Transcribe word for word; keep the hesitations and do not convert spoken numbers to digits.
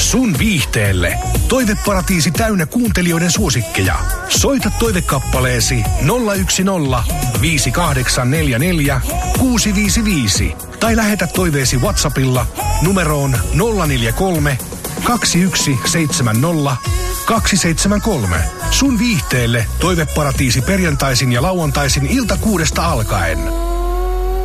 sun viihteelle. Toiveparatiisi täynnä kuuntelijoiden suosikkeja. Soita toivekappaleesi nolla yksi nolla viisi kahdeksan neljä neljä kuusi viisi viisi tai lähetä toiveesi WhatsAppilla numeroon nolla neljä kolme kaksi yksi seitsemän nolla kaksi seitsemän kolme. Sun viihteelle Toiveparatiisi perjantaisin ja lauantaisin ilta kuudesta alkaen.